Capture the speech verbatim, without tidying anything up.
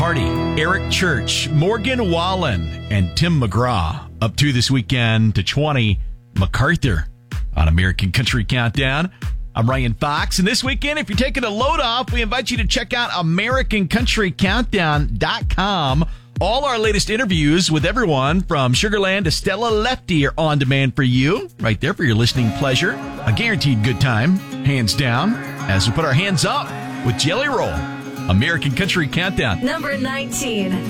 Hardy, Eric Church, Morgan Wallen, and Tim McGraw. Up to this weekend to twenty, MacArthur on American Country Countdown. I'm Ryan Fox, and this weekend, if you're taking a load off, we invite you to check out American Country Countdown dot com. All our latest interviews with everyone from Sugar Land to Stella Lefty are on demand for you, right there for your listening pleasure. A guaranteed good time, hands down, as we put our hands up with Jelly Roll. American Country Countdown. Number nineteen.